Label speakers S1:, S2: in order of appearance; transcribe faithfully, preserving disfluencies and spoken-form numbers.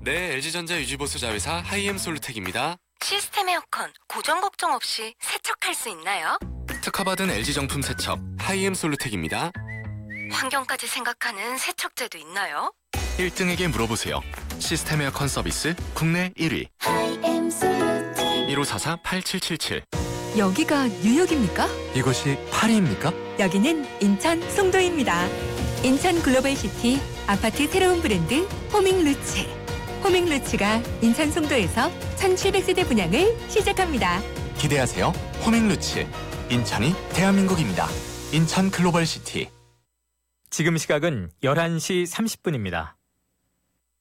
S1: 네, 엘지전자 유지보수 자회사 하이엠솔루텍입니다.
S2: 시스템 에어컨 고장 걱정 없이 세척할 수 있나요?
S1: 특허받은 엘지 정품 세척 하이엠솔루텍입니다.
S2: 환경까지 생각하는 세척제도 있나요?
S1: 일 등에게 물어보세요. 시스템 에어컨 서비스 국내 일 위 일오사사 팔칠칠칠.
S3: 여기가 뉴욕입니까?
S1: 이곳이 파리입니까?
S3: 여기는 인천 송도입니다. 인천 글로벌시티 아파트 새로운 브랜드 호밍루츠. 호밍루츠가 인천 송도에서 천칠백 세대 분양을 시작합니다.
S1: 기대하세요. 호밍루츠. 인천이 대한민국입니다. 인천 글로벌시티.
S4: 지금 시각은 열한 시 삼십 분입니다.